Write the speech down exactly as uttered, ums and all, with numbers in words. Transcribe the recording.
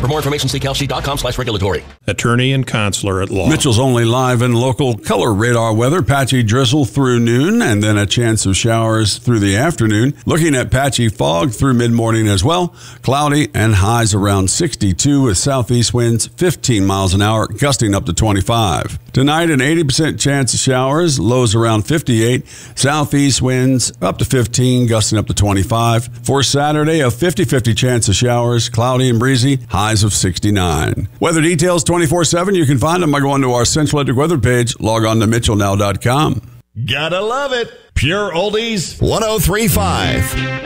For more information, see Kalshi.com slash regulatory. Attorney and counselor at law. Mitchell's only live and local color radar weather. Patchy drizzle through noon and then a chance of showers through the afternoon. Looking at patchy fog through mid-morning as well. Cloudy and highs around sixty-two with southeast winds fifteen miles an hour, gusting up to twenty-five. Tonight, an eighty percent chance of showers, lows around fifty-eight. Southeast winds up to fifteen, gusting up to twenty-five. For Saturday, a fifty-fifty chance of showers, cloudy and breezy, highs of sixty-nine. Weather details twenty-four seven. You can find them by going to our Central Electric weather page. Log on to mitchell now dot com. Gotta love it. Pure Oldies one oh three point five.